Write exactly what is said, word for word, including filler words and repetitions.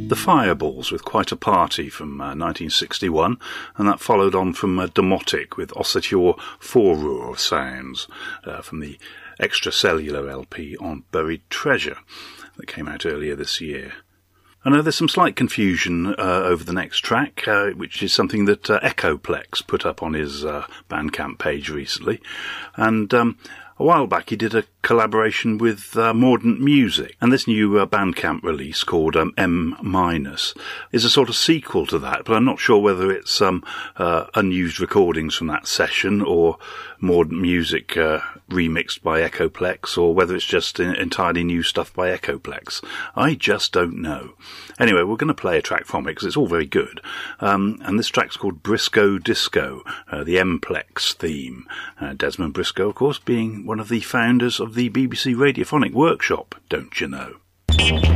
The Fireballs with Quite a Party from uh, nineteen sixty-one, and that followed on from uh, Demotic with Ossature Forur sounds uh, from the Extracellular L P on Buried Treasure that came out earlier this year. I know there's some slight confusion uh, over the next track, uh, which is something that uh, Echoplex put up on his uh, Bandcamp page recently, and um, a while back he did a collaboration with uh, Mordant Music, and this new uh, Bandcamp release called um, M Minus is a sort of sequel to that, but I'm not sure whether it's um, uh, unused recordings from that session or Mordant Music uh, remixed by Echoplex, or whether it's just entirely new stuff by Echoplex. I just don't know. Anyway, we're going to play a track from it because it's all very good, um, and this track's called Briscoe Disco, uh, the M-Plex theme. Uh, Desmond Briscoe, of course, being one of the founders of the B B C Radiophonic Workshop, don't you know?